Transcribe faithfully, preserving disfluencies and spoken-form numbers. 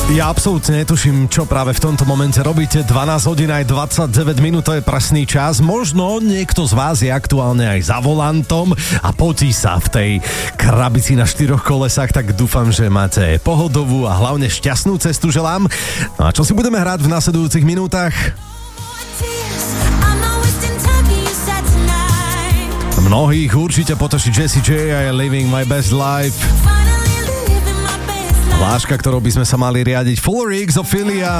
Ja absolútne netuším, čo práve v tomto momente robíte. dvanásť hodín aj dvadsaťdeväť minút, to je presný čas. Možno niekto z vás je aktuálne aj za volantom a potí sa v tej krabici na štyroch kolesách, tak dúfam, že máte pohodovú a hlavne šťastnú cestu želám. No a čo si budeme hrať v nasledujúcich minútach? Mnohých určite poteší Jessie J a je Living My Best Life. Hláška, ktorou by sme sa mali riadiť, Full Rigs, Ophelia.